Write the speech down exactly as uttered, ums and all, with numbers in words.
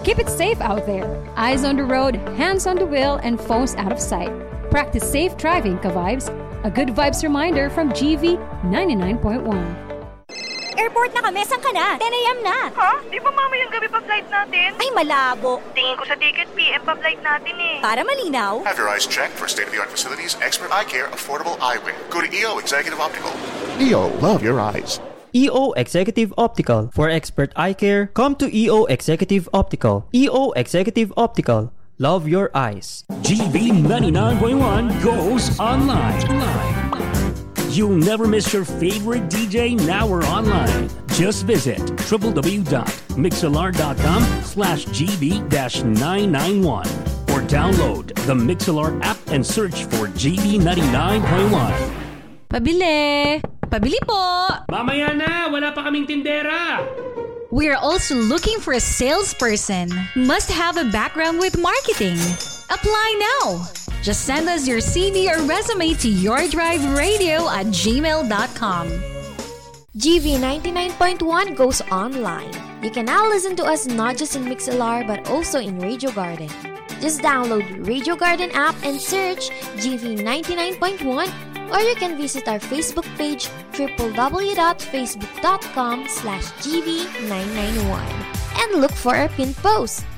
Keep it safe out there. Eyes on the road, hands on the wheel, and phones out of sight. Practice safe driving, ka-vibes. A good vibes reminder from G V ninety-nine point one. Airport na kami. Saan ka na? ten a.m. na. Ha? Di ba mamayang gabi pa flight natin? Ay, malabo. Tingin ko sa ticket, P M pa flight natin eh. Para malinaw. Have your eyes checked for state-of-the-art facilities, expert eye care, affordable eyewear. Go to E O Executive Optical. E O, love your eyes. E O Executive Optical. For expert eye care, come to E O Executive Optical. E O Executive Optical. Love your eyes. G V ninety-nine point one goes online. You'll never miss your favorite D J now or online. Just visit w w w dot mixlr dot com slash g v nine nine one or download the Mixlr app and search for G V ninety-nine point one. Pabili! Pabili po! Mamaya na! Wala pa kaming tindera! We're also looking for a salesperson. Must have a background with marketing. Apply now! Just send us your C V or resume to yourdriveradio at gmail dot com. G V ninety-nine point one goes online. You can now listen to us not just in Mixlr but also in Radio Garden. Just download Radio Garden app and search G V ninety-nine point one, or you can visit our Facebook page w w w dot facebook dot com slash G V nine nine one and look for our pinned post.